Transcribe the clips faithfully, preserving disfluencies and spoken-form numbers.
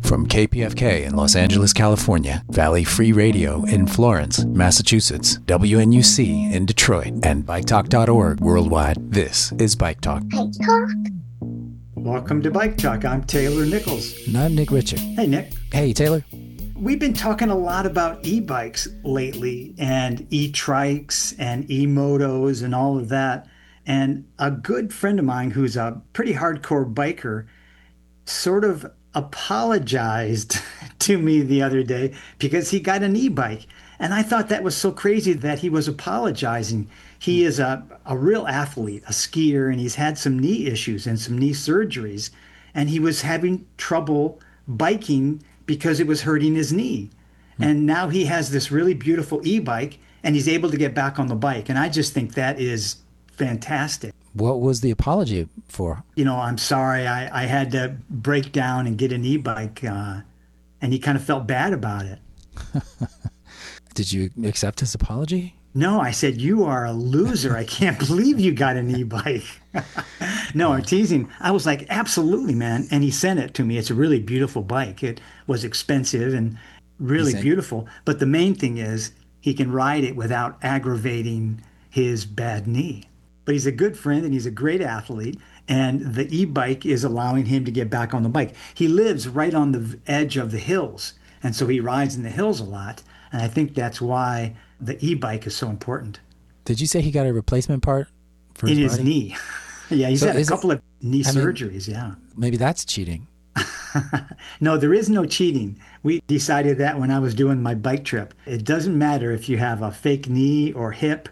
From K P F K in Los Angeles, California, Valley Free Radio in Florence, Massachusetts, W N U C in Detroit, and bike talk dot org worldwide, this is Bike Talk. Bike Talk. Welcome to Bike Talk. I'm Taylor Nichols. And I'm Nick Richard. Hey, Nick. Hey, Taylor. We've been talking a lot about e-bikes lately and e-trikes and e-motos and all of that. And a good friend of mine who's a pretty hardcore biker sort of apologized to me the other day because he got an e-bike. And I thought that was so crazy that he was apologizing. He is a, a real athlete, a skier, and he's had some knee issues and some knee surgeries. And he was having trouble biking because it was hurting his knee. And now he has this really beautiful e-bike and he's able to get back on the bike. And I just think that is fantastic. What was the apology for? You know, I'm sorry, I, I had to break down and get an e-bike. Uh, and he kind of felt bad about it. Did you accept his apology? No, I said, you are a loser. I can't believe you got an e-bike. No, I'm teasing. I was like, absolutely, man. And he sent it to me. It's a really beautiful bike. It was expensive and really sent- beautiful. But the main thing is he can ride it without aggravating his bad knee. But he's a good friend and he's a great athlete. And the e-bike is allowing him to get back on the bike. He lives right on the edge of the hills. And so he rides in the hills a lot. And I think that's why the e-bike is so important. Did you say he got a replacement part for In his, his body? knee. Yeah, he's So had a is it- couple of knee I mean- surgeries, yeah. Maybe that's cheating. No, there is no cheating. We decided that when I was doing my bike trip. It doesn't matter if you have a fake knee or hip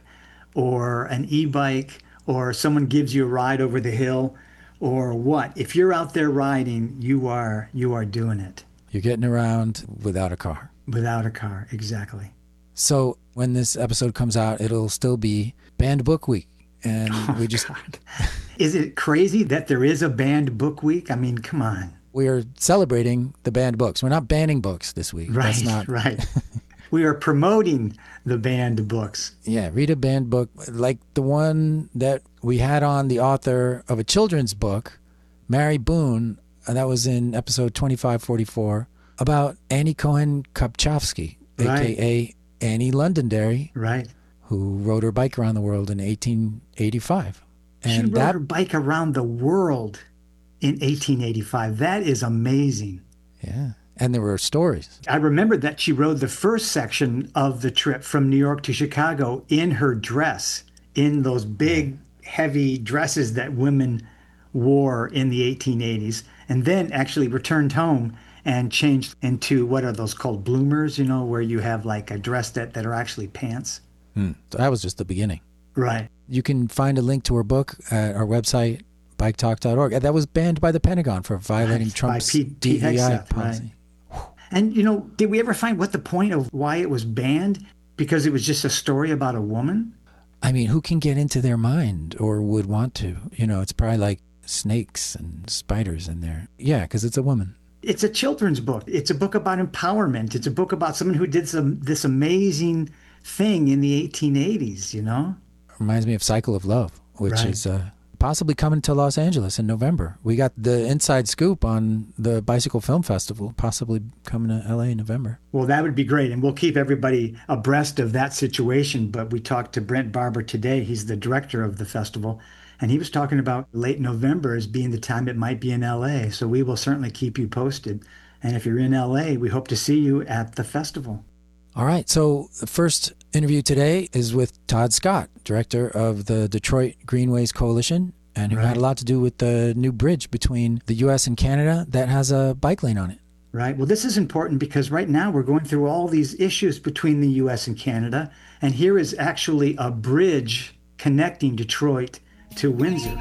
or an e-bike or someone gives you a ride over the hill or what. If you're out there riding, you are you are doing it. You're getting around without a car. Without a car, exactly. So when this episode comes out, it'll still be Banned Book Week. And Oh, we just God. Is it crazy that there is a banned book week? I mean, come on. we are celebrating the banned books. We're not banning books this week. Right, That's not right. We are promoting the banned books. Yeah, read a banned book like the one that we had on, the author of a children's book, Mary Boone. And that was in episode twenty-five forty-four about Annie Cohen Kopchowski, Right. a k a. Annie Londonderry, Right. who rode her bike around the world in eighteen eighty-five. She And rode that, her bike around the world in eighteen eighty-five. That is amazing. yeah. And there were stories. I remember that she rode the first section of the trip from New York to Chicago in her dress, in those big, heavy dresses that women wore in the eighteen eighties, and then actually returned home and changed into, what are those called, bloomers, you know, where you have like a dress that, that are actually pants. Hmm. So that was just the beginning. Right. You can find a link to her book at our website, bike talk dot org. That was banned by the Pentagon for violating Right, by Trump's Pete- D Pete E I Hegseth, policy. right. And, you know, did we ever find what the point of why it was banned? Because it was just a story about a woman? I mean, who can get into their mind or would want to? You know, it's probably like snakes and spiders in there. Yeah, because it's a woman. It's a children's book. It's a book about empowerment. It's a book about someone who did some this amazing thing in the eighteen eighties, you know? Reminds me of Cycle of Love, which Right. is uh, possibly coming to Los Angeles in November. We got the inside scoop on the Bicycle Film Festival, possibly coming to L A in November. Well, that would be great. And we'll keep everybody abreast of that situation. But we talked to Brent Barber today. He's the director of the festival. And he was talking about late November as being the time it might be in L A. So we will certainly keep you posted. And if you're in L A, we hope to see you at the festival. All right, so the first interview today is with Todd Scott, director of the Detroit Greenways Coalition, and who Right. had a lot to do with the new bridge between the U S and Canada that has a bike lane on it. Right. Well, this is important because right now we're going through all these issues between the U S and Canada. And here is actually a bridge connecting Detroit to Windsor.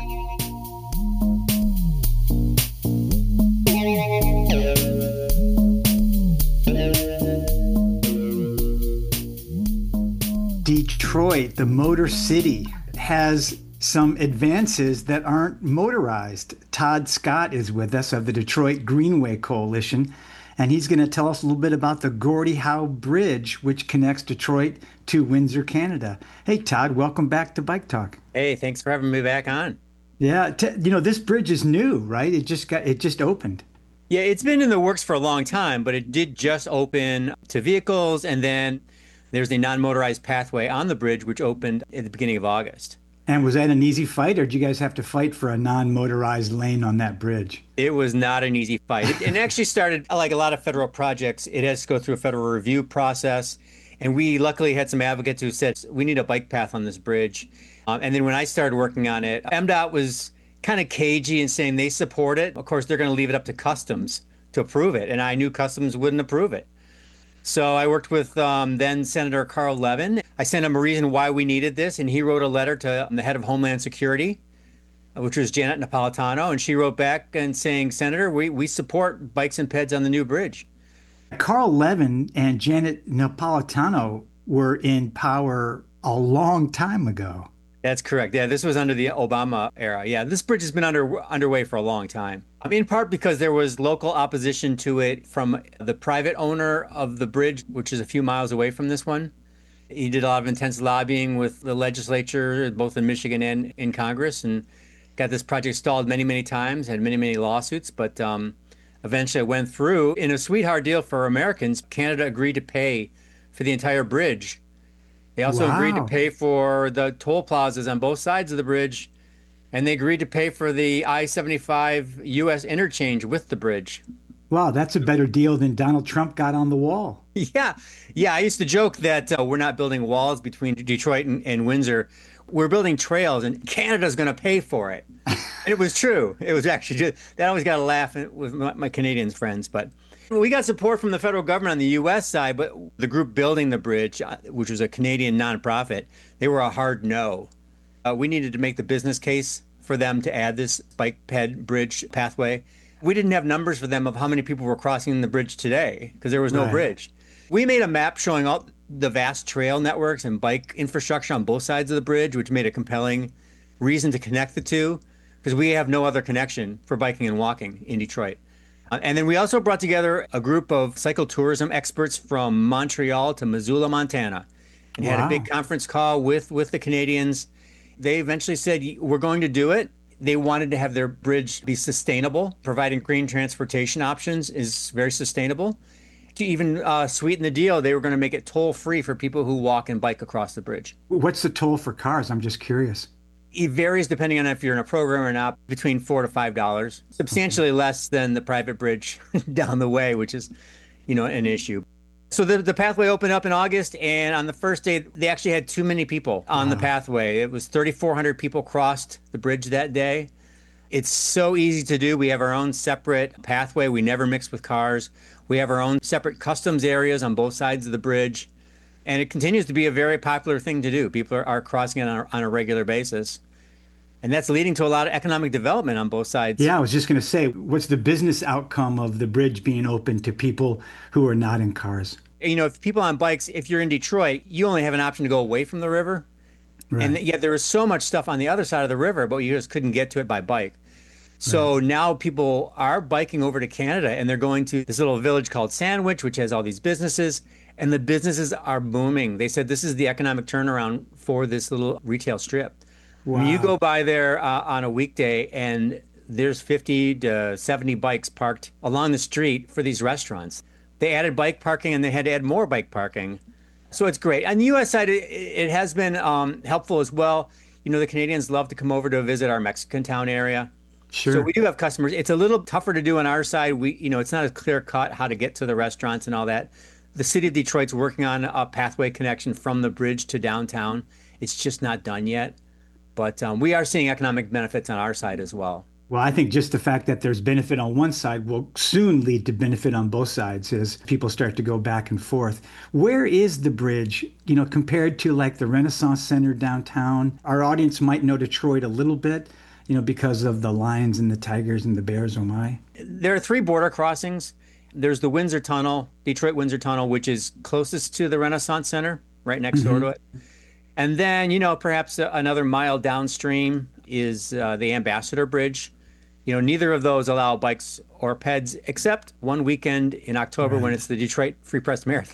Detroit, the Motor City, has some advances that aren't motorized. Todd Scott is with us of the Detroit Greenway Coalition, and he's going to tell us a little bit about the Gordie Howe Bridge, which connects Detroit to Windsor, Canada. Hey, Todd, welcome back to Bike Talk. Hey, thanks for having me back on. Yeah, t- you know, this bridge is new, right? It just got it just opened. Yeah, it's been in the works for a long time, but it did just open to vehicles. And then there's a non-motorized pathway on the bridge, which opened at the beginning of August. And was that an easy fight, or did you guys have to fight for a non-motorized lane on that bridge? It was not an easy fight. It, it actually started like a lot of federal projects. It has to go through a federal review process. And we luckily had some advocates who said, we need a bike path on this bridge. Um, and then when I started working on it, M DOT was kind of cagey and saying they support it. Of course, they're going to leave it up to Customs to approve it. And I knew Customs wouldn't approve it. So I worked with um, then Senator Carl Levin. I sent him a reason why we needed this, and he wrote a letter to the head of Homeland Security, which was Janet Napolitano, and she wrote back and saying, Senator, we, we support bikes and peds on the new bridge. Carl Levin and Janet Napolitano were in power a long time ago. That's correct. Yeah, this was under the Obama era. Yeah, this bridge has been under underway for a long time. I mean, in part because there was local opposition to it from the private owner of the bridge, which is a few miles away from this one. He did a lot of intense lobbying with the legislature, both in Michigan and in Congress, and got this project stalled many, many times, had many, many lawsuits, but um, eventually it went through. In a sweetheart deal for Americans, Canada agreed to pay for the entire bridge. They also Wow. agreed to pay for the toll plazas on both sides of the bridge, and they agreed to pay for the I seventy-five U S interchange with the bridge. Wow, that's a better deal than Donald Trump got on the wall. Yeah, yeah. I used to joke that uh, we're not building walls between Detroit and, and Windsor. We're building trails, and Canada's going to pay for it. And it was true. It was actually just, that always got a laugh with my, my Canadian friends, but. We got support from the federal government on the U S side, but the group building the bridge, which was a Canadian nonprofit, they were a hard no. Uh, we needed to make the business case for them to add this bike ped bridge pathway. We didn't have numbers for them of how many people were crossing the bridge today because there was no Right. bridge. We made a map showing all the vast trail networks and bike infrastructure on both sides of the bridge, which made a compelling reason to connect the two because we have no other connection for biking and walking in Detroit. Uh, And then we also brought together a group of cyclotourism experts from Montreal to Missoula, Montana, and had Wow. a big conference call with, with the Canadians. They eventually said, we're going to do it. They wanted to have their bridge be sustainable. Providing green transportation options is very sustainable. To even uh, sweeten the deal, they were going to make it toll-free for people who walk and bike across the bridge. What's the toll for cars? I'm just curious. It varies depending on if you're in a program or not, between four to five dollars, substantially less than the private bridge down the way, which is, you know, an issue. So the the pathway opened up in August, and on the first day, they actually had too many people on the pathway. It was thirty-four hundred people crossed the bridge that day. It's so easy to do. We have our own separate pathway. We never mix with cars. We have our own separate customs areas on both sides of the bridge. And it continues to be a very popular thing to do. People are, are crossing it on a, on a regular basis. And that's leading to a lot of economic development on both sides. Yeah, I was just going to say, what's the business outcome of the bridge being open to people who are not in cars? You know, if people on bikes, if you're in Detroit, you only have an option to go away from the river. Right. And yet there was so much stuff on the other side of the river, but you just couldn't get to it by bike. So now people are biking over to Canada, and they're going to this little village called Sandwich, which has all these businesses, and the businesses are booming. They said this is the economic turnaround for this little retail strip. When you Wow. go by there uh, on a weekday, and there's fifty to seventy bikes parked along the street for these restaurants. They added bike parking, and they had to add more bike parking. So it's great. On the U S side, it, it has been um, helpful as well. You know, the Canadians love to come over to visit our Mexican town area. Sure. So we do have customers. It's a little tougher to do on our side. We, you know, it's not as clear cut how to get to the restaurants and all that. The city of Detroit's working on a pathway connection from the bridge to downtown. It's just not done yet. But um, we are seeing economic benefits on our side as well. Well, I think just the fact that there's benefit on one side will soon lead to benefit on both sides as people start to go back and forth. Where is the bridge, you know, compared to like the Renaissance Center downtown? Our audience might know Detroit a little bit, you know, because of the lions and the tigers and the bears, oh my. There are three border crossings. There's the Windsor Tunnel, Detroit Windsor Tunnel, which is closest to the Renaissance Center, right next door to it. And then, you know, perhaps a- another mile downstream is uh, the Ambassador Bridge. You know, neither of those allow bikes or peds except one weekend in October when it's the Detroit Free Press Marathon.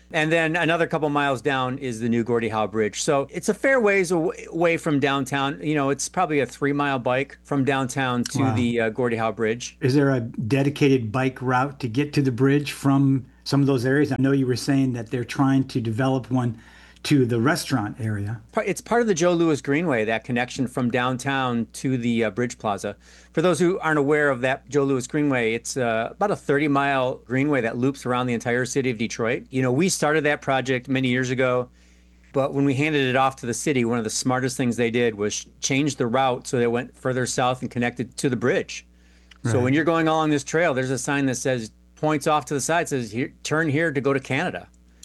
And then another couple miles down is the new Gordie Howe Bridge. So it's a fair ways away from downtown. You know, it's probably a three mile bike from downtown to Wow. the uh, Gordie Howe Bridge. Is there a dedicated bike route to get to the bridge from some of those areas? I know you were saying that they're trying to develop one to the restaurant area. It's part of the Joe Louis Greenway, that connection from downtown to the uh, Bridge Plaza. For those who aren't aware of that Joe Louis Greenway, it's uh, about a thirty mile greenway that loops around the entire city of Detroit. You know, we started that project many years ago, but when we handed it off to the city, one of the smartest things they did was change the route so they went further south and connected to the bridge. Right. So when you're going along this trail, there's a sign that says, points off to the side, says, here, turn here to go to Canada.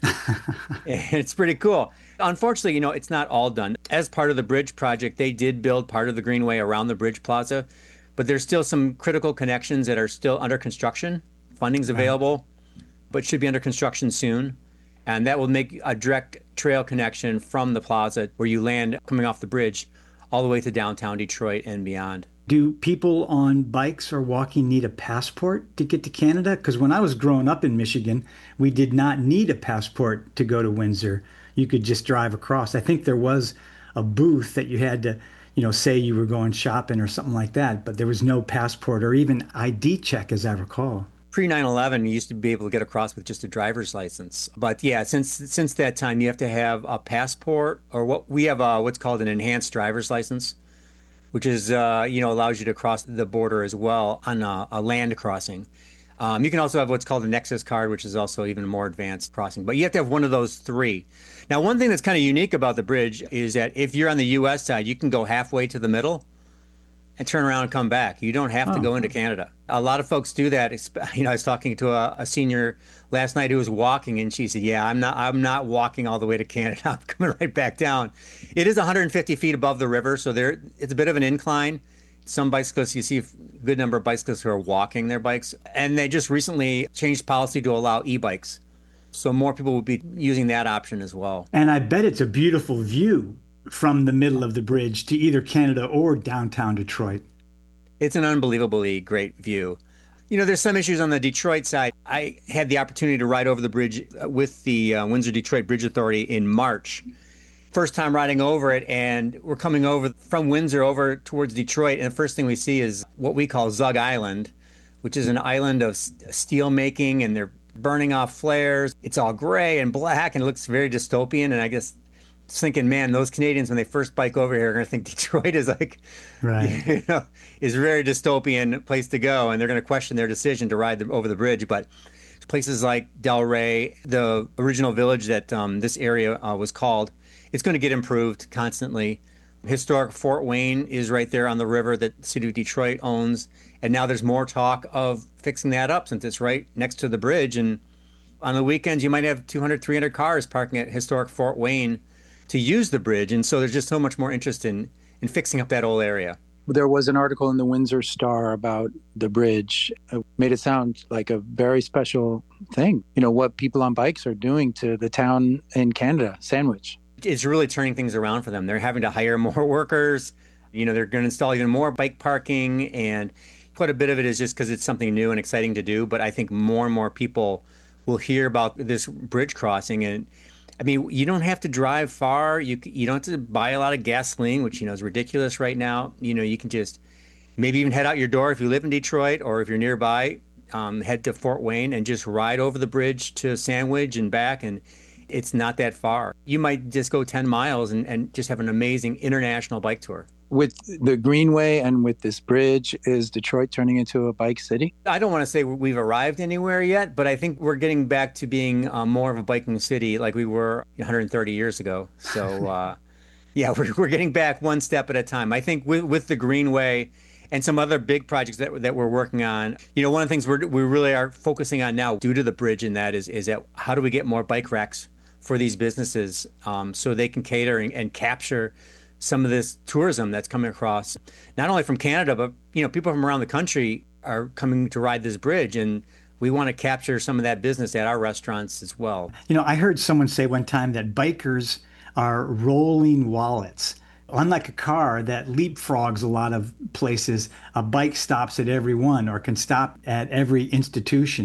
It's pretty cool. Unfortunately, you know, it's not all done. As part of the bridge project, they did build part of the greenway around the Bridge Plaza, but there's still some critical connections that are still under construction. Funding's available, but should be under construction soon. And that will make a direct trail connection from the plaza where you land coming off the bridge all the way to downtown Detroit and beyond. Do people on bikes or walking need a passport to get to Canada? Because when I was growing up in Michigan, we did not need a passport to go to Windsor. You could just drive across. I think there was a booth that you had to, you know, say you were going shopping or something like that, but there was no passport or even I D check, as I recall. Pre nine eleven, you used to be able to get across with just a driver's license. But yeah, since since that time, you have to have a passport, or what we have uh, what's called an enhanced driver's license, which is, uh, you know, allows you to cross the border as well on a, a land crossing. Um, you can also have what's called a Nexus card, which is also even more advanced crossing. But you have to have one of those three. Now, one thing that's kind of unique about the bridge is that if you're on the U S side, you can go halfway to the middle and turn around and come back. You don't have Oh. to go into Canada. A lot of folks do that. You know, I was talking to a, a senior last night who was walking, and she said, "Yeah, I'm not. I'm not walking all the way to Canada. I'm coming right back down." It is one hundred fifty feet above the river, so there it's a bit of an incline. Some bicyclists, you see a good number of bicyclists who are walking their bikes, and they just recently changed policy to allow e-bikes, so more people will be using that option as well. And I bet it's a beautiful view from the middle of the bridge to either Canada or downtown Detroit. It's an unbelievably great view. You know, there's some issues on the Detroit side. I had the opportunity to ride over the bridge with the uh, Windsor-Detroit Bridge Authority in March. First time riding over it, and we're coming over from Windsor over towards Detroit, and the first thing we see is what we call Zug Island, which is an island of steel making, and they're burning off flares. It's all gray and black, and it looks very dystopian, and I guess thinking, man, those Canadians, when they first bike over here, are going to think Detroit is like, Right. you know, is a very dystopian place to go, and they're going to question their decision to ride the, over the bridge. But places like Delray, the original village that um, this area uh, was called, it's going to get improved constantly. Historic Fort Wayne is right there on the river that the city of Detroit owns, and now there's more talk of fixing that up since it's right next to the bridge. And on the weekends, you might have two hundred, three hundred cars parking at Historic Fort Wayne to use the bridge. And so there's just so much more interest in, in fixing up that whole area. There was an article in the Windsor Star about the bridge. It made it sound like a very special thing. You know, what people on bikes are doing to the town in Canada, Sandwich. It's really turning things around for them. They're having to hire more workers. You know, they're going to install even more bike parking. And quite a bit of it is just because it's something new and exciting to do. But I think more and more people will hear about this bridge crossing. And I mean, you don't have to drive far. You you don't have to buy a lot of gasoline, which, you know, is ridiculous right now. You know, you can just maybe even head out your door if you live in Detroit, or if you're nearby, um, head to Fort Wayne and just ride over the bridge to Sandwich and back. And it's not that far. You might just go ten miles and, and just have an amazing international bike tour. With the Greenway and with this bridge, is Detroit turning into a bike city? I don't want to say we've arrived anywhere yet, but I think we're getting back to being uh, more of a biking city like we were one hundred thirty years ago. So, uh, yeah, we're, we're getting back one step at a time. I think with, with the Greenway and some other big projects that, that we're working on, you know, one of the things we're, we really are focusing on now due to the bridge, and that is, is that how do we get more bike racks for these businesses um, so they can cater and, and capture some of this tourism that's coming across, not only from Canada, but, you know, people from around the country are coming to ride this bridge, and we want to capture some of that business at our restaurants as well. You know, I heard someone say one time that bikers are rolling wallets. Unlike a car that leapfrogs a lot of places, a bike stops at every one or can stop at every institution.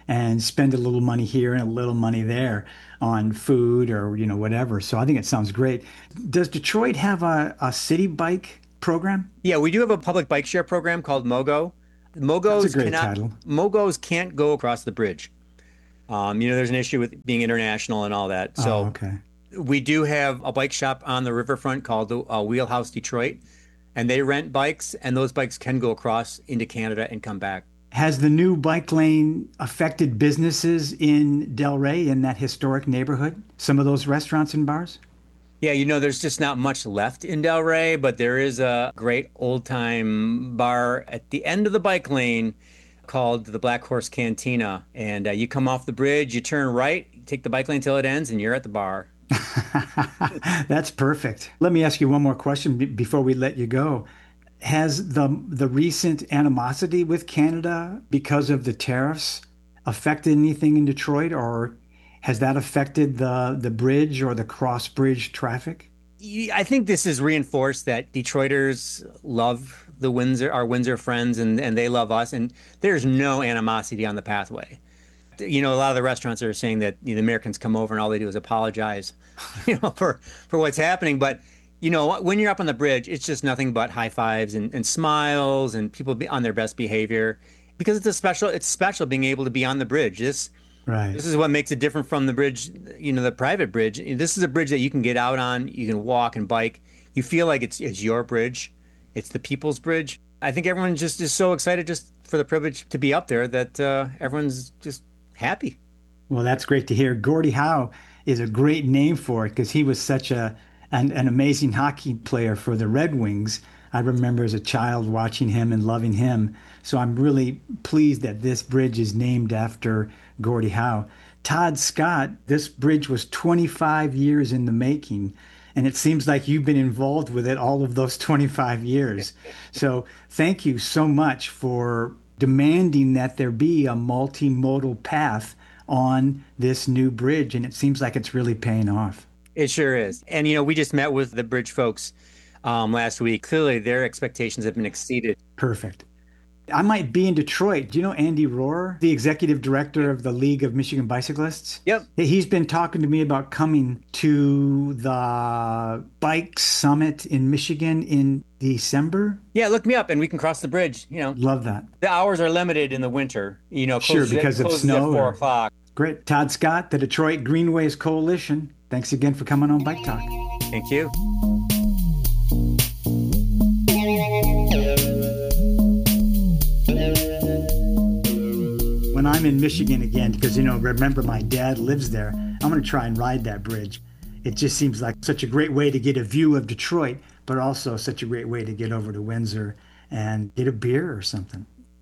and spend a little money here and a little money there on food or, you know, whatever. So I think it sounds great. Does Detroit have a, a city bike program? Yeah, we do have a public bike share program called MoGo. That's a MoGos great cannot, title. MoGos can't go across the bridge. Um, you know, there's an issue with being international and all that. So Oh, okay. we do have a bike shop on the riverfront called the uh, Wheelhouse Detroit, and they rent bikes, and those bikes can go across into Canada and come back. Has the new bike lane affected businesses in Delray, in that historic neighborhood? Some of those restaurants and bars? Yeah, you know, there's just not much left in Delray, but there is a great old time bar at the end of the bike lane called the Black Horse Cantina. And uh, you come off the bridge, you turn right, you take the bike lane till it ends, and you're at the bar. That's perfect. Let me ask you one more question be- before we let you go. Has the the recent animosity with Canada because of the tariffs affected anything in Detroit, or has that affected the the bridge or the cross bridge traffic? Y- I think this has reinforced that Detroiters love the Windsor, our Windsor friends, and, and they love us. And there's no animosity on the pathway. You know, a lot of the restaurants are saying that you know, the Americans come over and all they do is apologize, you know, for, for what's happening. But, you know, when you're up on the bridge, it's just nothing but high fives and, and smiles and people be on their best behavior because it's a special, it's special being able to be on the bridge. This, Right. this is what makes it different from the bridge, you know, the private bridge. This is a bridge that you can get out on, you can walk and bike. You feel like it's, it's your bridge. It's the people's bridge. I think everyone just is so excited just for the privilege to be up there that uh, everyone's just happy. Well, that's great to hear. Gordie Howe is a great name for it because he was such a an, an amazing hockey player for the Red Wings. I remember as a child watching him and loving him. So I'm really pleased that this bridge is named after Gordie Howe. Todd Scott, this bridge was twenty-five years in the making, and it seems like you've been involved with it all of those twenty-five years. So thank you so much for demanding that there be a multimodal path on this new bridge, and it seems like it's really paying off. It sure is. And, you know, we just met with the bridge folks um, last week. Clearly, their expectations have been exceeded. Perfect. I might be in Detroit. Do you know Andy Rohrer, the executive director of the League of Michigan Bicyclists? Yep. He's been talking to me about coming to the bike summit in Michigan in December. Yeah, look me up and we can cross the bridge. You know, Love that. the hours are limited in the winter. You know, Sure, closes at- because of closes snow at four or- o'clock. Great. Todd Scott, the Detroit Greenways Coalition. Thanks again for coming on Bike Talk. Thank you. When I'm in Michigan again, because, you know, remember my dad lives there, I'm going to try and ride that bridge. It just seems like such a great way to get a view of Detroit, but also such a great way to get over to Windsor and get a beer or something.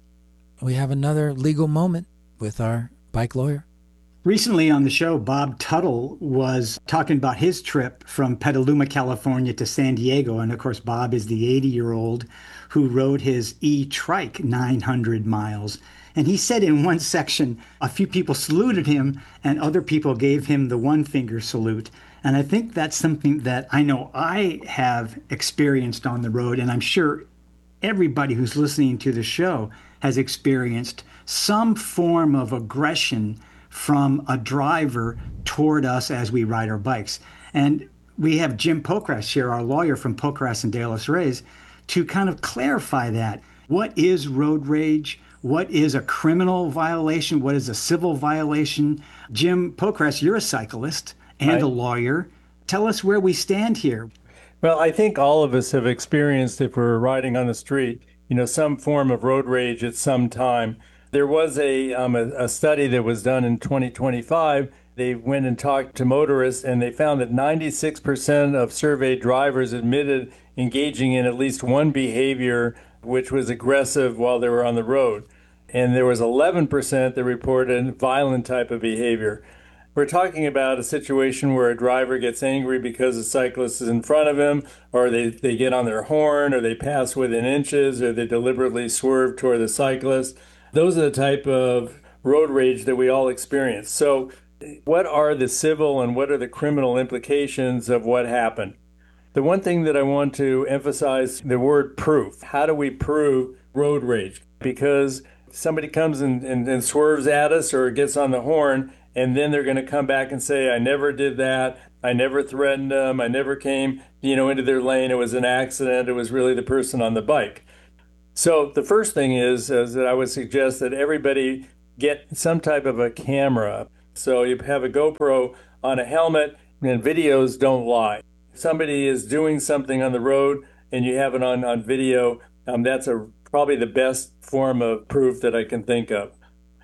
We have another legal moment with our bike lawyer. Recently on the show, Bob Tuttle was talking about his trip from Petaluma, California to San Diego. And of course, Bob is the eighty-year-old who rode his e-trike nine hundred miles. And he said in one section, a few people saluted him and other people gave him the one finger salute. And I think that's something that I know I have experienced on the road. And I'm sure everybody who's listening to the show has experienced some form of aggression from a driver toward us as we ride our bikes. And we have Jim Pokrass here, our lawyer from Pokrass and De Los Reyes, to kind of clarify that. What is road rage? What is a criminal violation? What is a civil violation? Jim Pokrass, you're a cyclist and Right. a lawyer. Tell us where we stand here. Well, I think all of us have experienced, if we're riding on the street, you know, some form of road rage at some time. There was a, um, a, a study that was done in twenty twenty-five. They went and talked to motorists, and they found that ninety-six percent of surveyed drivers admitted engaging in at least one behavior which was aggressive while they were on the road. And there was eleven percent that reported violent type of behavior. We're talking about a situation where a driver gets angry because a cyclist is in front of him, or they, they get on their horn, or they pass within inches, or they deliberately swerve toward the cyclist. Those are the type of road rage that we all experience. So what are the civil and what are the criminal implications of what happened? The one thing that I want to emphasize, the word proof. How do we prove road rage? Because somebody comes and, and, and swerves at us or gets on the horn, and then they're going to come back and say, I never did that. I never threatened them. I never came, you know, into their lane. It was an accident. It was really the person on the bike. So the first thing is, is that I would suggest that everybody get some type of a camera. So you have a GoPro on a helmet, and videos don't lie. If somebody is doing something on the road and you have it on, on video, um, that's a probably the best form of proof that I can think of.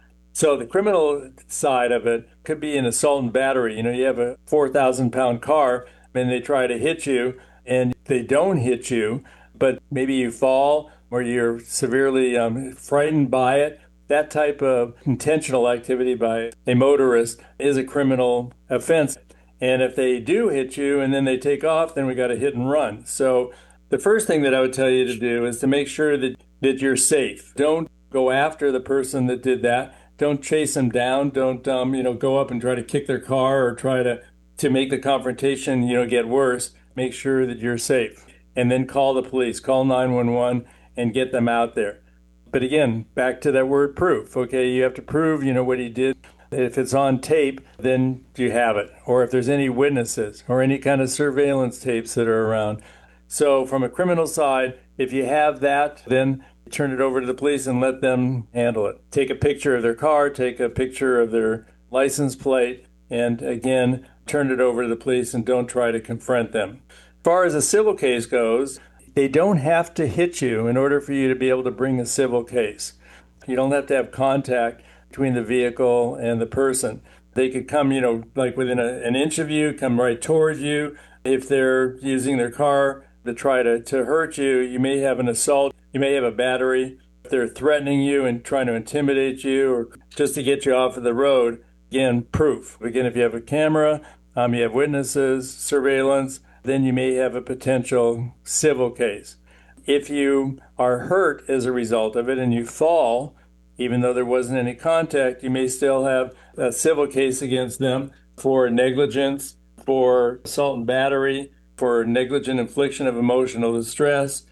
So the criminal side of it could be an assault and battery. You know, you have a four thousand pound car and they try to hit you and they don't hit you, but maybe you fall or you're severely um, frightened by it. That type of intentional activity by a motorist is a criminal offense. And if they do hit you and then they take off, then we got a hit and run. So the first thing that I would tell you to do is to make sure that, that you're safe. Don't go after the person that did that. Don't chase them down. Don't, um, you know, go up and try to kick their car or try to, to make the confrontation, you know, get worse. Make sure that you're safe. And then call the police, call nine one one and get them out there. But again, back to that word proof. Okay, you have to prove, you know, what he did. If it's on tape, then you have it. Or if there's any witnesses or any kind of surveillance tapes that are around. So from a criminal side, if you have that, then turn it over to the police and let them handle it. Take a picture of their car, take a picture of their license plate, and again, turn it over to the police and don't try to confront them. As far as a civil case goes, they don't have to hit you in order for you to be able to bring a civil case. You don't have to have contact between the vehicle and the person. They could come, you know, like within a, an inch of you, come right towards you. If they're using their car to try to, to hurt you, you may have an assault, you may have a battery. If they're threatening you and trying to intimidate you or just to get you off of the road, again, proof. Again, if you have a camera, um, you have witnesses, surveillance, then you may have a potential civil case. If you are hurt as a result of it and you fall, even though there wasn't any contact, you may still have a civil case against them for negligence, for assault and battery, for negligent infliction of emotional distress.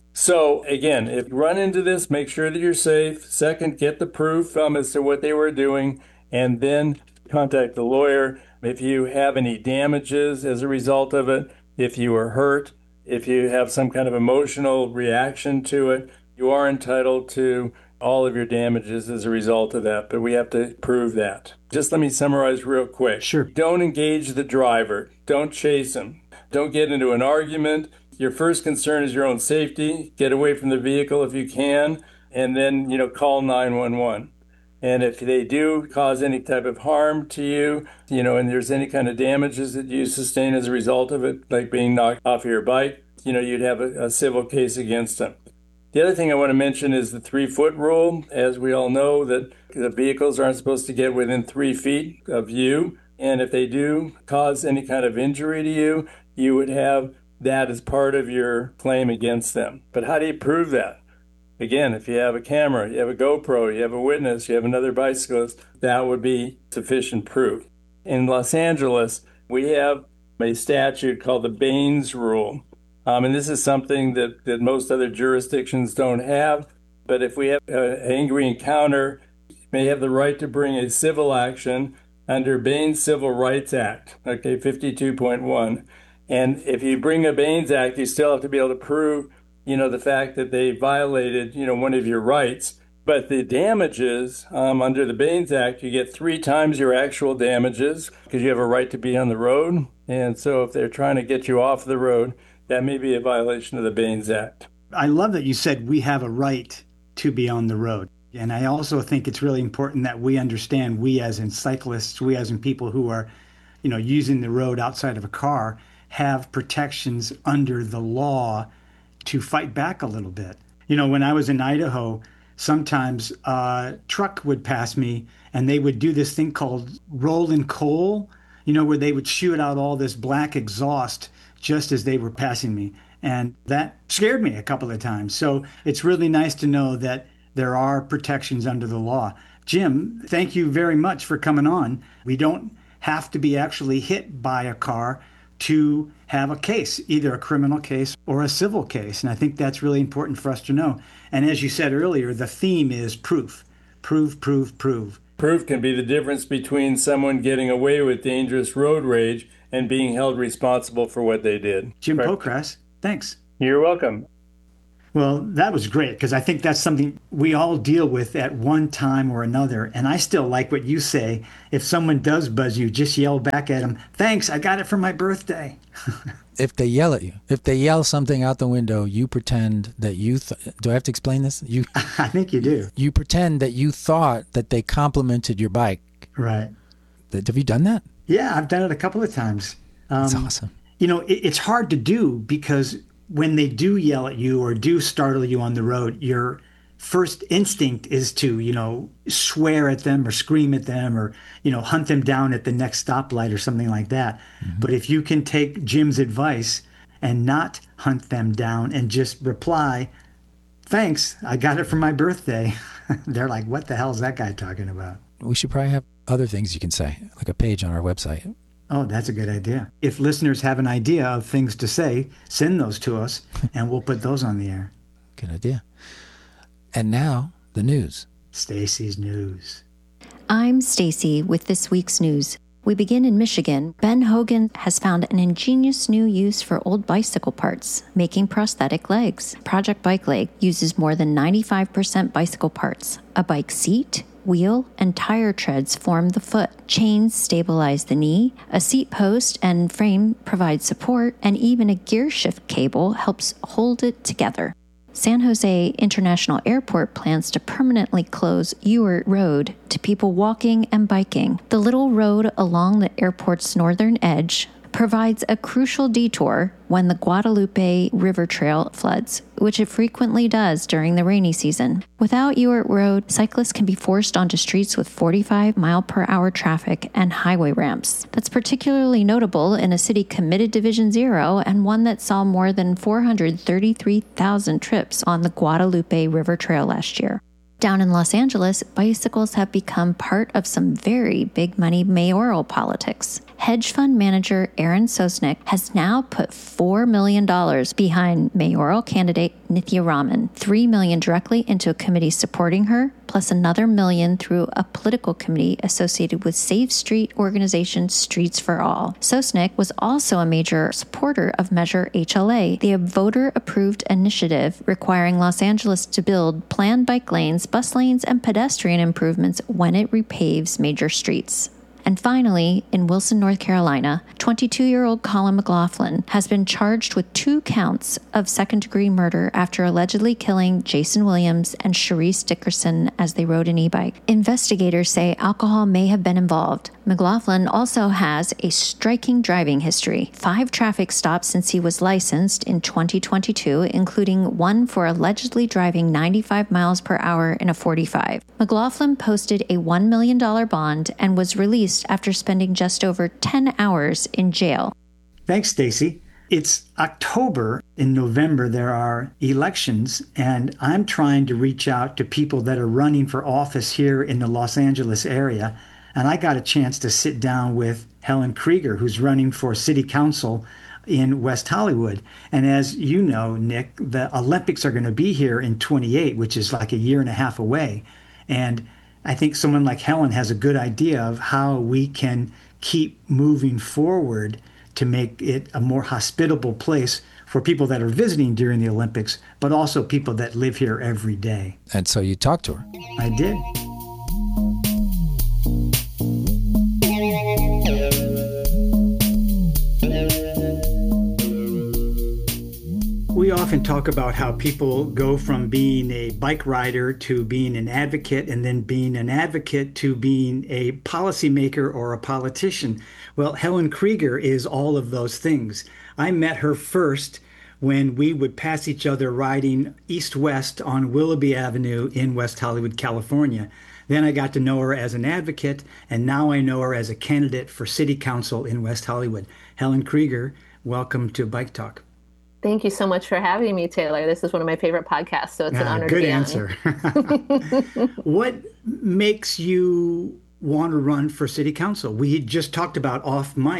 So again, if you run into this, make sure that you're safe. Second, get the proof um, as to what they were doing, and then contact the lawyer. If you have any damages as a result of it, if you were hurt, if you have some kind of emotional reaction to it, you are entitled to all of your damages as a result of that, but we have to prove that. Just let me summarize real quick. Sure. Don't engage the driver. Don't chase him. Don't get into an argument. Your first concern is your own safety. Get away from the vehicle if you can, and then, you know, call nine one one. And if they do cause any type of harm to you, you know, and there's any kind of damages that you sustain as a result of it, like being knocked off of your bike, you know, you'd have a, a civil case against them. The other thing I want to mention is the three-foot rule. As we all know, that the vehicles aren't supposed to get within three feet of you. And if they do cause any kind of injury to you, you would have that as part of your claim against them. But how do you prove that? Again, if you have a camera, you have a GoPro, you have a witness, you have another bicyclist, that would be sufficient proof. In Los Angeles, we have a statute called the Baines Rule. Um, and this is something that, that most other jurisdictions don't have. But if we have an angry encounter, you may have the right to bring a civil action under Baines Civil Rights Act, okay, fifty-two point one. And if you bring a Baines Act, you still have to be able to prove, you know, the fact that they violated, you know, one of your rights. But the damages um, under the Baines Act, you get three times your actual damages because you have a right to be on the road. And so if they're trying to get you off the road, that may be a violation of the Baines Act. I love that you said we have a right to be on the road. And I also think it's really important that we understand, we as in cyclists, we as in people who are, you know, using the road outside of a car, have protections under the law to fight back a little bit. You know, when I was in Idaho, sometimes a truck would pass me and they would do this thing called rolling coal, you know, where they would shoot out all this black exhaust just as they were passing me. And that scared me a couple of times. So it's really nice to know that there are protections under the law. Jim, thank you very much for coming on. We don't have to be actually hit by a car to have a case, either a criminal case or a civil case. And I think that's really important for us to know. And as you said earlier, the theme is proof. prove, prove, prove. Proof can be the difference between someone getting away with dangerous road rage and being held responsible for what they did. Jim Correct? Pokrass, thanks. You're welcome. Well, that was great because I think that's something we all deal with at one time or another. And I still like what you say. If someone does buzz you, just yell back at them, thanks, I got it for my birthday. If they yell at you, if they yell something out the window, you pretend that you, th- do I have to explain this? You, I think you do. You pretend that you thought that they complimented your bike. Right. That, have you done that? Yeah, I've done it a couple of times. Um, That's awesome. You know, it, it's hard to do because when they do yell at you or do startle you on the road, your first instinct is to, you know, swear at them or scream at them or, you know, hunt them down at the next stoplight or something like that. Mm-hmm. But if you can take Jim's advice and not hunt them down and just reply, thanks, I got it for my birthday. They're like, what the hell is that guy talking about? We should probably have other things you can say, like a page on our website. Oh, that's a good idea. If listeners have an idea of things to say, send those to us and we'll put those on the air. Good idea. And now, the news. Stacy's News. I'm Stacy with this week's news. We begin in Michigan. Ben Hogan has found an ingenious new use for old bicycle parts, making prosthetic legs. Project Bike Leg uses more than ninety-five percent bicycle parts. A bike seat, wheel, and tire treads form the foot. Chains stabilize the knee. A seat post and frame provide support, and even a gear shift cable helps hold it together. San Jose International Airport plans to permanently close Ewart Road to people walking and biking. The little road along the airport's northern edge provides a crucial detour when the Guadalupe River Trail floods, which it frequently does during the rainy season. Without Ewart Road, cyclists can be forced onto streets with forty-five mile per hour traffic and highway ramps. That's particularly notable in a city committed to Vision Zero and one that saw more than four hundred thirty-three thousand trips on the Guadalupe River Trail last year. Down in Los Angeles, bicycles have become part of some very big money mayoral politics. Hedge fund manager Aaron Sosnick has now put four million dollars behind mayoral candidate Nithya Raman, three million dollars directly into a committee supporting her, plus another million through a political committee associated with Save Street organization Streets for All. Sosnick was also a major supporter of Measure H L A, the voter-approved initiative requiring Los Angeles to build planned bike lanes, bus lanes, and pedestrian improvements when it repaves major streets. And finally, in Wilson, North Carolina, twenty-two-year-old Colin McLaughlin has been charged with two counts of second-degree murder after allegedly killing Jason Williams and Sharice Dickerson as they rode an e-bike. Investigators say alcohol may have been involved. McLaughlin also has a striking driving history. Five traffic stops since he was licensed in twenty twenty-two, including one for allegedly driving ninety-five miles per hour in a forty-five. McLaughlin posted a one million dollars bond and was released after spending just over ten hours in jail. Thanks, Stacy. It's October. In November, there are elections, and I'm trying to reach out to people that are running for office here in the Los Angeles area. And I got a chance to sit down with Helen Krieger, who's running for city council in West Hollywood. And as you know, Nick, the Olympics are going to be here in twenty-eight, which is like a year and a half away. And I think someone like Helen has a good idea of how we can keep moving forward to make it a more hospitable place for people that are visiting during the Olympics, but also people that live here every day. And so you talked to her. I did. We often talk about how people go from being a bike rider to being an advocate, and then being an advocate to being a policymaker or a politician. Well, Helen Krieger is all of those things. I met her first when we would pass each other riding east-west on Willoughby Avenue in West Hollywood, California. Then I got to know her as an advocate, and now I know her as a candidate for city council in West Hollywood. Helen Krieger, welcome to Bike Talk. Thank you so much for having me, Taylor. This is one of my favorite podcasts, so it's an ah, honor to be on. Good answer. What makes you want to run for city council? We just talked about off mic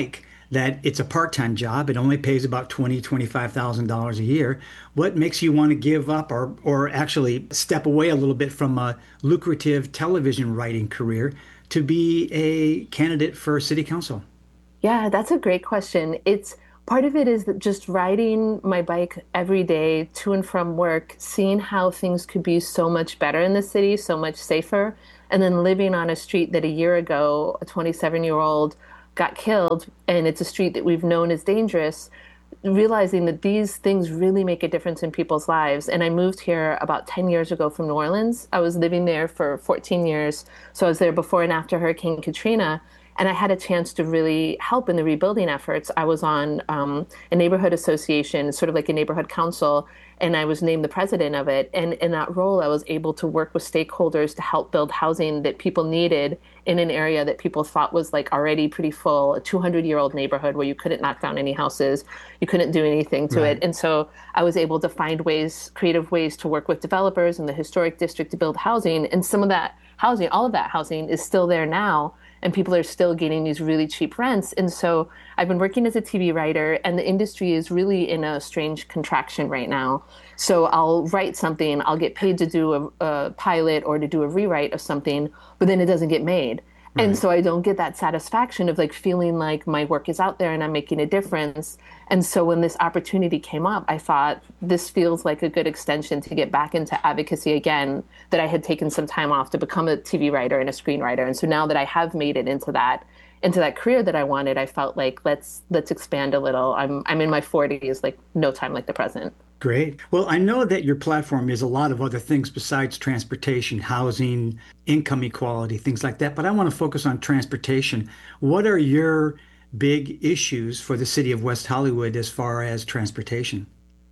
that it's a part-time job. It only pays about twenty, twenty-five thousand dollars a year. What makes you want to give up or or actually step away a little bit from a lucrative television writing career to be a candidate for city council? Yeah, that's a great question. It's part of it is that just riding my bike every day to and from work, seeing how things could be so much better in the city, so much safer, and then living on a street that a year ago, a twenty-seven-year-old got killed, and it's a street that we've known is dangerous, realizing that these things really make a difference in people's lives. And I moved here about ten years ago from New Orleans. I was living there for fourteen years. So I was there before and after Hurricane Katrina. And I had a chance to really help in the rebuilding efforts. I was on um, a neighborhood association, sort of like a neighborhood council, and I was named the president of it. And in that role, I was able to work with stakeholders to help build housing that people needed in an area that people thought was like already pretty full, a two hundred year old neighborhood where you couldn't knock down any houses, you couldn't do anything to Right. it. And so I was able to find ways, creative ways to work with developers in the historic district to build housing. And some of that housing, all of that housing is still there now. And people are still getting these really cheap rents. And so I've been working as a T V writer, and the industry is really in a strange contraction right now. So I'll write something, I'll get paid to do a, a pilot or to do a rewrite of something, but then it doesn't get made. And so I don't get that satisfaction of like feeling like my work is out there and I'm making a difference. And so when this opportunity came up, I thought this feels like a good extension to get back into advocacy again, that I had taken some time off to become a T V writer and a screenwriter. And so now that I have made it into that into that career that I wanted, I felt like let's let's expand a little. I'm I'm in my forties, like no time like the present. Great. Well, I know that your platform is a lot of other things besides transportation, housing, income equality, things like that. But I want to focus on transportation. What are your big issues for the city of West Hollywood as far as transportation?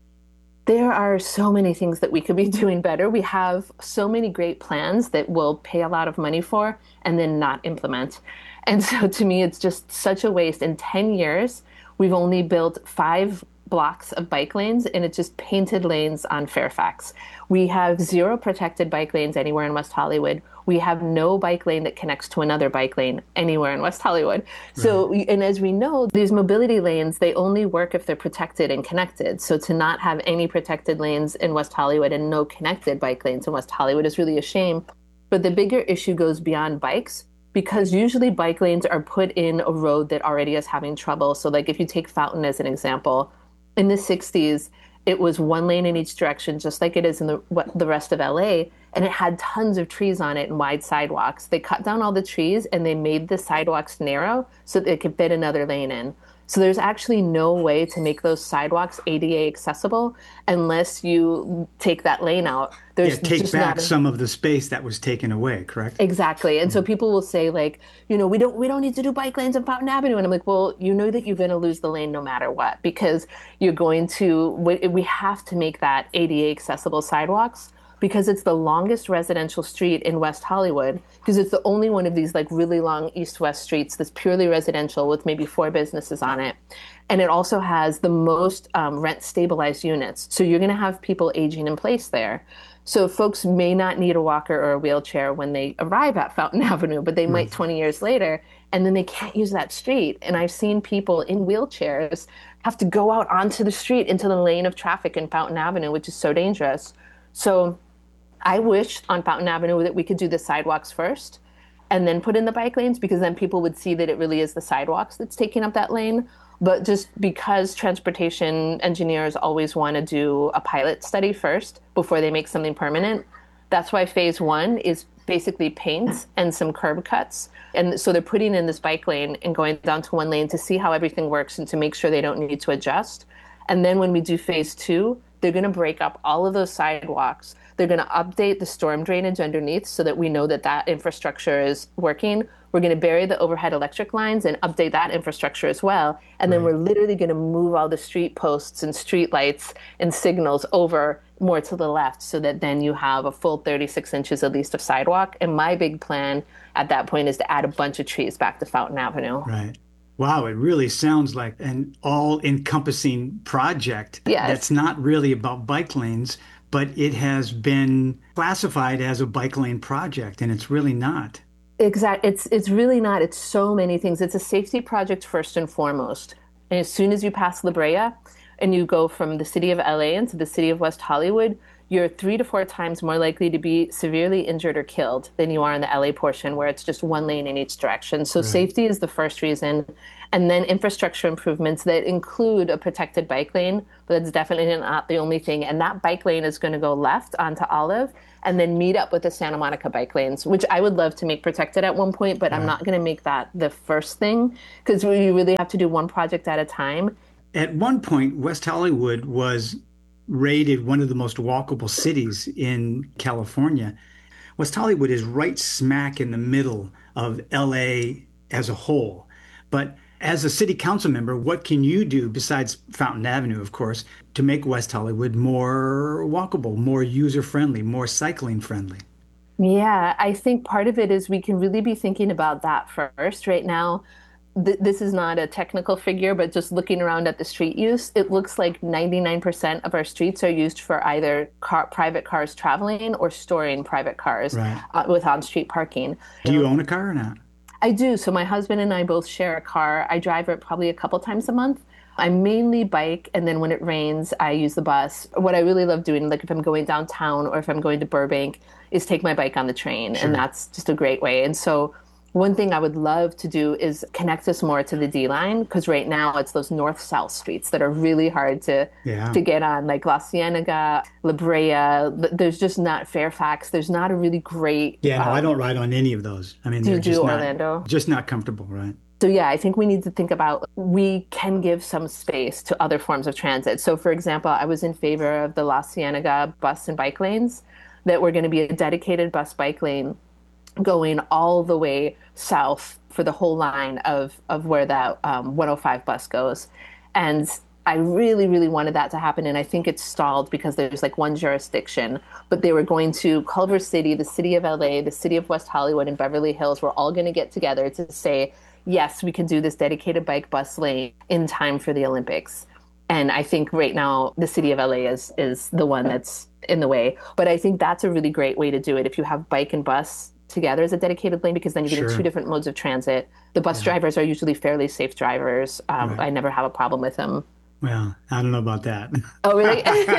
There are so many things that we could be doing better. We have so many great plans that we'll pay a lot of money for and then not implement. And so to me, it's just such a waste. In ten years, we've only built five blocks of bike lanes, and it's just painted lanes on Fairfax. We have zero protected bike lanes anywhere in West Hollywood. We have no bike lane that connects to another bike lane anywhere in West Hollywood. So, right. And as we know, these mobility lanes, they only work if they're protected and connected. So to not have any protected lanes in West Hollywood and no connected bike lanes in West Hollywood is really a shame. But the bigger issue goes beyond bikes, because usually bike lanes are put in a road that already is having trouble. So like if you take Fountain as an example, in the sixties, it was one lane in each direction, just like it is in the what, the rest of L A, and it had tons of trees on it and wide sidewalks. They cut down all the trees and they made the sidewalks narrow so that they could fit another lane in. So there's actually no way to make those sidewalks A D A accessible unless you take that lane out. There's yeah, take just back not a... some of the space that was taken away, correct? Exactly. And mm-hmm. so people will say like, you know, we don't we don't need to do bike lanes on Fountain Avenue. And I'm like, well, you know that you're going to lose the lane no matter what, because you're going to, we, we have to make that A D A accessible sidewalks, because it's the longest residential street in West Hollywood, because it's the only one of these like really long east-west streets that's purely residential with maybe four businesses on it. And it also has the most um, rent-stabilized units. So you're going to have people aging in place there. So folks may not need a walker or a wheelchair when they arrive at Fountain Avenue, but they might twenty years later, and then they can't use that street. And I've seen people in wheelchairs have to go out onto the street into the lane of traffic in Fountain Avenue, which is so dangerous. So I wish on Fountain Avenue that we could do the sidewalks first and then put in the bike lanes, because then people would see that it really is the sidewalks that's taking up that lane. But just because transportation engineers always want to do a pilot study first before they make something permanent, that's why phase one is basically paint and some curb cuts. And so they're putting in this bike lane and going down to one lane to see how everything works and to make sure they don't need to adjust. And then when we do phase two, they're going to break up all of those sidewalks. They're going to update the storm drainage underneath so that we know that that infrastructure is working. We're going to bury the overhead electric lines and update that infrastructure as well. And then we're literally going to move all the street posts and street lights and signals over more to the left, so that then you have a full thirty-six inches at least of sidewalk. And my big plan at that point is to add a bunch of trees back to Fountain Avenue. Right. Wow, it really sounds like an all-encompassing project. Yes. That's not really about bike lanes, but it has been classified as a bike lane project, and it's really not. Exactly. It's it's really not. It's so many things. It's a safety project first and foremost. And as soon as you pass La Brea and you go from the city of L A into the city of West Hollywood, you're three to four times more likely to be severely injured or killed than you are in the L A portion where it's just one lane in each direction. So Right. safety is the first reason. And then infrastructure improvements that include a protected bike lane, but that's definitely not the only thing. And that bike lane is going to go left onto Olive and then meet up with the Santa Monica bike lanes, which I would love to make protected at one point, but I'm not going to make that the first thing because we really have to do one project at a time. At one point, West Hollywood was rated one of the most walkable cities in California. West Hollywood is right smack in the middle of L A as a whole. But as a city council member, what can you do besides Fountain Avenue, of course, to make West Hollywood more walkable, more user-friendly, more cycling friendly? Yeah, I think part of it is we can really be thinking about that first. Right now, th this is not a technical figure, but just looking around at the street use, it looks like ninety-nine percent of our streets are used for either car, private cars traveling or storing private cars Right. uh, with on-street parking. Do you own a car or not? I do. So my husband and I both share a car. I drive it probably a couple times a month. I mainly bike, and then when it rains, I use the bus. What I really love doing, like if I'm going downtown or if I'm going to Burbank, is take my bike on the train, Sure. and that's just a great way. And so one thing I would love to do is connect us more to the D line, because right now it's those north-south streets that are really hard to Yeah. to get on, like La Cienega, La Brea. Th- There's just not Fairfax. There's not a really great. Yeah, no, um, I don't ride on any of those. I mean, Do you they're just do not, Orlando? just not comfortable, right? So yeah, I think we need to think about we can give some space to other forms of transit. So for example, I was in favor of the La Cienega bus and bike lanes, that were going to be a dedicated bus bike lane going all the way south for the whole line of of where that um, one oh five bus goes. And I really, really wanted that to happen. And I think it's stalled because there's like one jurisdiction, but they were going to Culver City, the city of L A, the city of West Hollywood, and Beverly Hills were all going to get together to say, yes, we can do this dedicated bike bus lane in time for the Olympics. And I think right now the city of L A is is the one that's in the way. But I think that's a really great way to do it. If you have bike and bus together as a dedicated lane, because then you get Sure. two different modes of transit. The bus Yeah. drivers are usually fairly safe drivers. Um, Right. I never have a problem with them. Well, I don't know about that. Oh, really?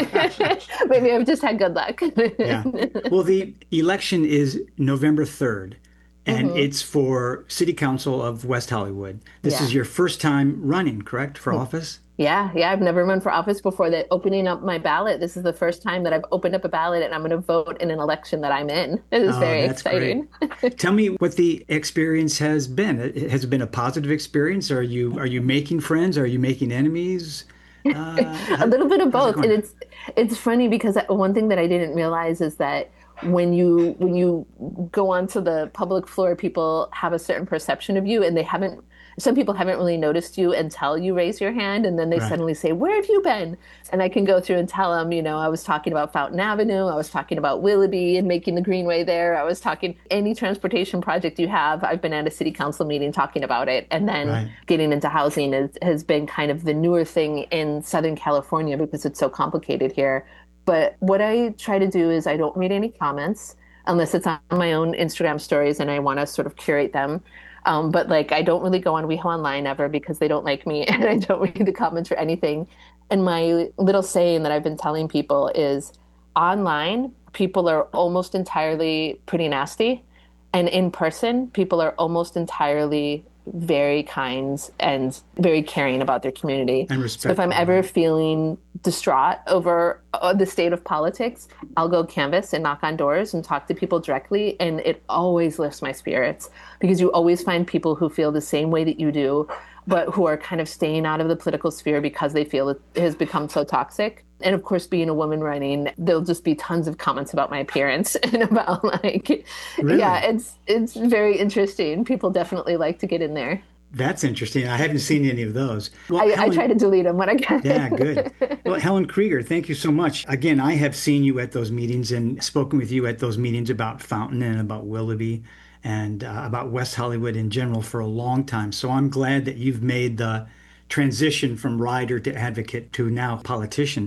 Maybe I've just had good luck. Yeah. Well, the election is November third, and Mhm. it's for City Council of West Hollywood. This Yeah. is your first time running, correct, for office? Yeah, yeah, I've never run for office before. That opening up my ballot, this is the first time that I've opened up a ballot and I'm going to vote in an election that I'm in. It is Oh, very that's exciting. Tell me what the experience has been. It- Has it been a positive experience? Are you are you making friends? Are you making enemies? Uh, A little bit of how's it both. And going? it's it's funny because one thing that I didn't realize is that when you when you go onto the public floor, people have a certain perception of you, and they haven't. Some people haven't really noticed you until you raise your hand, and then they Right. suddenly say, "Where have you been?" And I can go through and tell them, you know, I was talking about Fountain Avenue, I was talking about Willoughby and making the Greenway there. I was talking any transportation project you have. I've been at a city council meeting talking about it, and then Right. getting into housing is, has been kind of the newer thing in Southern California because it's so complicated here. But what I try to do is I don't read any comments unless it's on my own Instagram stories and I want to sort of curate them. Um, but like I don't really go on WeHo Online ever because they don't like me and I don't read the comments or anything. And my little saying that I've been telling people is online, people are almost entirely pretty nasty. And in person, people are almost entirely very kind and very caring about their community. And So if I'm respectful. ever feeling distraught over uh, the state of politics, I'll go canvass and knock on doors and talk to people directly. And it always lifts my spirits because you always find people who feel the same way that you do, but who are kind of staying out of the political sphere because they feel it has become so toxic. And of course, being a woman running, there'll just be tons of comments about my appearance and about like, Really? yeah, it's it's very interesting. People definitely like to get in there. That's interesting. I haven't seen any of those. Well, I, I Helen- try to delete them when I can. Yeah, good. Well, Helen Krieger, thank you so much. Again, I have seen you at those meetings and spoken with you at those meetings about Fountain and about Willoughby and uh, about West Hollywood in general for a long time. So I'm glad that you've made the transition from rider to advocate to now politician.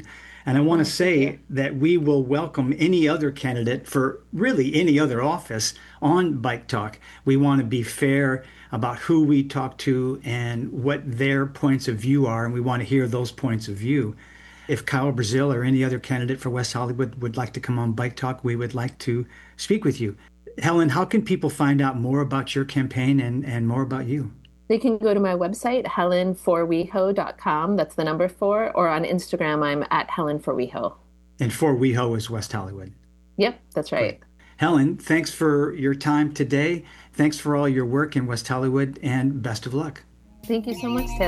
And I want to say that we will welcome any other candidate for really any other office on Bike Talk. We want to be fair about who we talk to and what their points of view are, and we want to hear those points of view. If Kyle Brazil or any other candidate for West Hollywood would like to come on Bike Talk, we would like to speak with you. Helen, how can people find out more about your campaign and, and more about you? They can go to my website, helen for weho dot com. That's the number four. Or on Instagram, I'm at Helen for weho. And for WeHo is West Hollywood. Yep, that's right. Great. Helen, thanks for your time today. Thanks for all your work in West Hollywood, and best of luck. Thank you so much, Taylor.